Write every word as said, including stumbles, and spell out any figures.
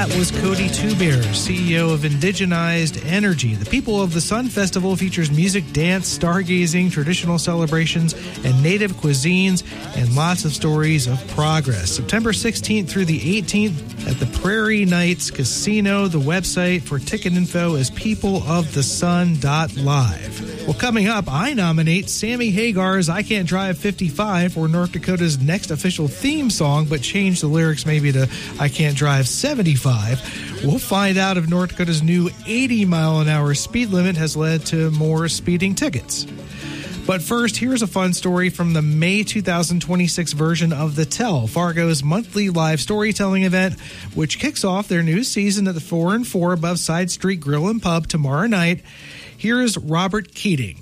That was Cody Tubear, C E O of Indigenized Energy. The People of the Sun Festival features music, dance, stargazing, traditional celebrations, and native cuisines, and lots of stories of progress. September sixteenth through the eighteenth at the Prairie Knights Casino. The website for ticket info is people of the sun dot live. Well, coming up, I nominate Sammy Hagar's I Can't Drive fifty-five for North Dakota's next official theme song, but change the lyrics maybe to I Can't Drive seventy-five. We'll find out if North Dakota's new eighty mile an hour speed limit has led to more speeding tickets. But first, here's a fun story from the May two thousand twenty-six version of The Tell, Fargo's monthly live storytelling event, which kicks off their new season at the four and four above Side Street Grill and Pub tomorrow night. Here's Robert Keating.